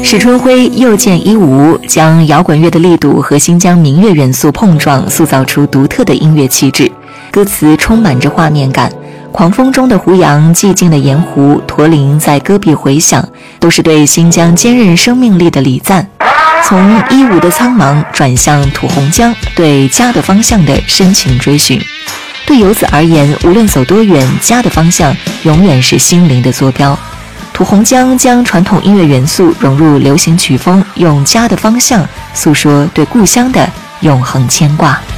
史春辉又见155，将摇滚乐的力度和新疆民乐元素碰撞，塑造出独特的音乐气质。歌词充满着画面感，狂风中的胡杨，寂静的盐湖，驼铃在戈壁回响，都是对新疆坚韧生命力的礼赞。从155的苍茫转向土红江，对家的方向的深情追寻。对游子而言，无论走多远，家的方向永远是心灵的坐标。土红江将传统音乐元素融入流行曲风，用家的方向诉说对故乡的永恒牵挂。